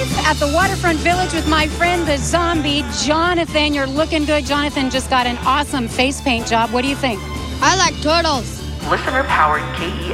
live at the Waterfront Village with my friend, the zombie, Jonathan. You're looking good. Jonathan just got an awesome face paint job. What do you think? I like turtles. Listener-powered KEXP